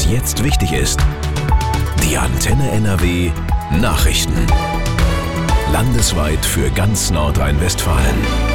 jetzt wichtig ist. Die Antenne NRW Nachrichten. Landesweit für ganz Nordrhein-Westfalen.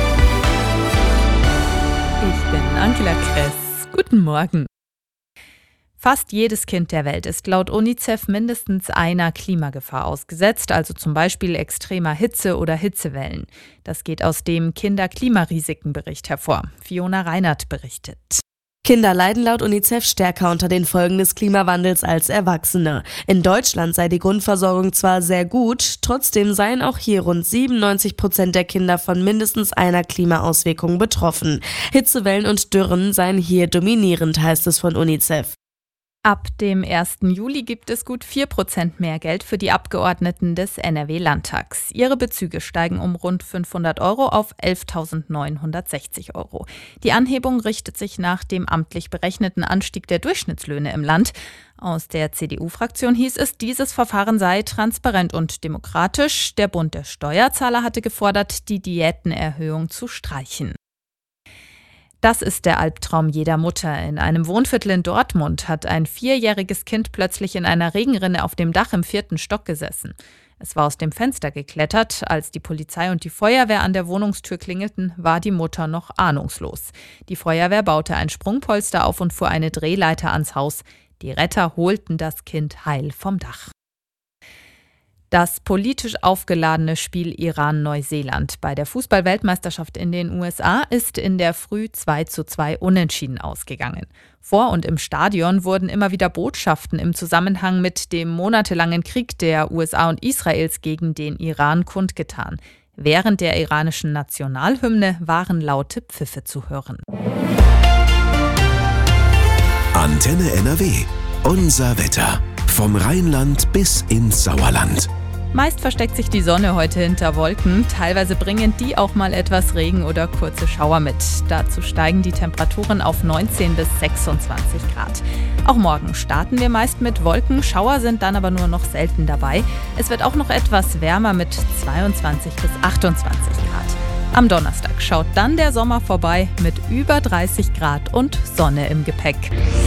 Ich bin Angela Kress. Guten Morgen. Fast jedes Kind der Welt ist laut UNICEF mindestens einer Klimagefahr ausgesetzt, also zum Beispiel extremer Hitze oder Hitzewellen. Das geht aus dem Kinder-Klimarisiken-Bericht hervor. Fiona Reinert berichtet. Kinder leiden laut UNICEF stärker unter den Folgen des Klimawandels als Erwachsene. In Deutschland sei die Grundversorgung zwar sehr gut, trotzdem seien auch hier rund 97% der Kinder von mindestens einer Klimaauswirkung betroffen. Hitzewellen und Dürren seien hier dominierend, heißt es von UNICEF. Ab dem 1. Juli gibt es gut 4% mehr Geld für die Abgeordneten des NRW-Landtags. Ihre Bezüge steigen um rund 500 € auf 11.960 €. Die Anhebung richtet sich nach dem amtlich berechneten Anstieg der Durchschnittslöhne im Land. Aus der CDU-Fraktion hieß es, dieses Verfahren sei transparent und demokratisch. Der Bund der Steuerzahler hatte gefordert, die Diätenerhöhung zu streichen. Das ist der Albtraum jeder Mutter. In einem Wohnviertel in Dortmund hat ein 4-jähriges Kind plötzlich in einer Regenrinne auf dem Dach im 4. Stock gesessen. Es war aus dem Fenster geklettert. Als die Polizei und die Feuerwehr an der Wohnungstür klingelten, war die Mutter noch ahnungslos. Die Feuerwehr baute ein Sprungpolster auf und fuhr eine Drehleiter ans Haus. Die Retter holten das Kind heil vom Dach. Das politisch aufgeladene Spiel Iran-Neuseeland bei der Fußball-Weltmeisterschaft in den USA ist in der Früh 2:2 unentschieden ausgegangen. Vor und im Stadion wurden immer wieder Botschaften im Zusammenhang mit dem monatelangen Krieg der USA und Israels gegen den Iran kundgetan. Während der iranischen Nationalhymne waren laute Pfiffe zu hören. Antenne NRW. Unser Wetter. Vom Rheinland bis ins Sauerland. Meist versteckt sich die Sonne heute hinter Wolken. Teilweise bringen die auch mal etwas Regen oder kurze Schauer mit. Dazu steigen die Temperaturen auf 19 bis 26 Grad. Auch morgen starten wir meist mit Wolken. Schauer sind dann aber nur noch selten dabei. Es wird auch noch etwas wärmer mit 22 bis 28 Grad. Am Donnerstag schaut dann der Sommer vorbei mit über 30 Grad und Sonne im Gepäck.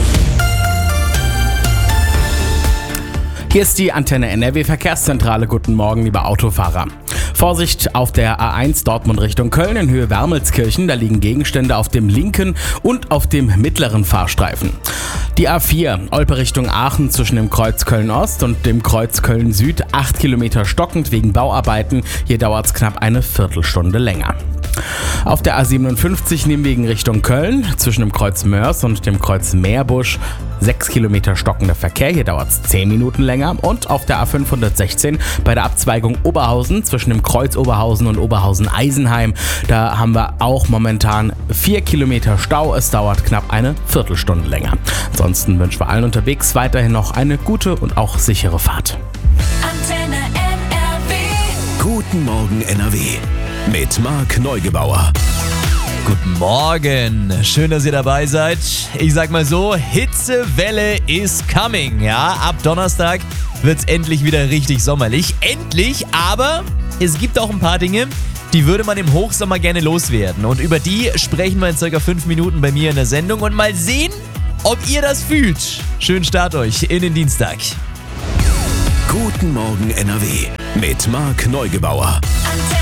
Hier ist die Antenne NRW Verkehrszentrale. Guten Morgen, liebe Autofahrer. Vorsicht auf der A1 Dortmund Richtung Köln in Höhe Wermelskirchen. Da liegen Gegenstände auf dem linken und auf dem mittleren Fahrstreifen. Die A4 Olpe Richtung Aachen zwischen dem Kreuz Köln-Ost und dem Kreuz Köln-Süd 8 Kilometer stockend wegen Bauarbeiten. Hier dauert es knapp eine Viertelstunde länger. Auf der A57 Nimwegen Richtung Köln zwischen dem Kreuz Mörs und dem Kreuz Meerbusch 6 Kilometer stockender Verkehr, hier dauert es 10 Minuten länger. Und auf der A516 bei der Abzweigung Oberhausen zwischen dem Kreuz Oberhausen und Oberhausen-Eisenheim, da haben wir auch momentan 4 Kilometer Stau, es dauert knapp eine Viertelstunde länger. Ansonsten wünschen wir allen unterwegs weiterhin noch eine gute und auch sichere Fahrt. Antenne NRW. Guten Morgen NRW. Mit Marc Neugebauer. Guten Morgen, schön, dass ihr dabei seid. Ich sag mal so, Hitzewelle is coming. Ja, ab Donnerstag wird's endlich wieder richtig sommerlich. Endlich, aber es gibt auch ein paar Dinge, die würde man im Hochsommer gerne loswerden. Und über die sprechen wir in ca. 5 Minuten bei mir in der Sendung und mal sehen, ob ihr das fühlt. Schönen Start euch in den Dienstag. Guten Morgen NRW. Mit Marc Neugebauer.